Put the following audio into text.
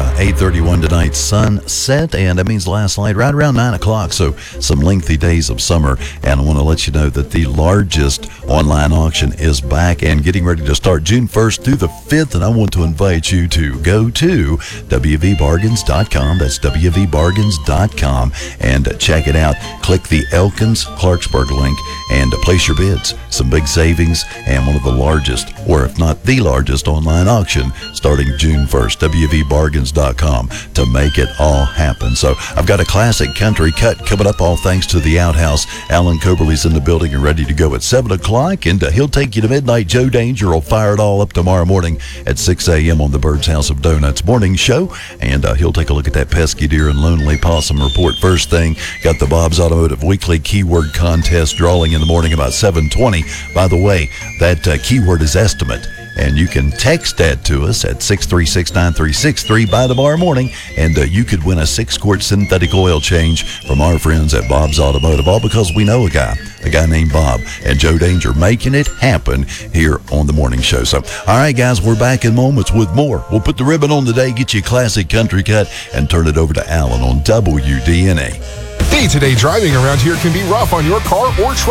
8:31 tonight, sunset, and that means last light right around 9 o'clock, so some lengthy days of summer. And I want to let you know that the largest online auction is back and getting ready to start June 1st through the 5th, and I want to invite you to go to wvbargains.com. That's wvbargains.com, and check it out. Click the Elkins Clarksburg link and place your bids. Some big savings and one of the largest, or if not the largest, online auction starting June 1st. wvbargains.com to make it all happen. So I've got a classic country cut coming up, all thanks to the Outhouse. Alan Coberly's in the building and ready to go at 7 o'clock, and he'll take you to midnight. Joe Danger will fire it all up tomorrow morning at 6 a.m. on the Bird's House of Donuts morning show, and he'll take a look at that pesky deer and lonely possum report first thing. Got the Bob's Automotive Weekly Keyword Contest drawing in the morning about 7:20. By the way, that keyword is estimate, and you can text that to us at 636-9363 by tomorrow morning, and you could win a 6-quart synthetic oil change from our friends at Bob's Automotive, all because we know a guy named Bob, and Joe Danger making it happen here on the morning show. So, all right, guys, we're back in moments with more. We'll put the ribbon on today, get you a classic country cut, and turn it over to Alan on WDNA. Day-to-day driving around here can be rough on your car or truck.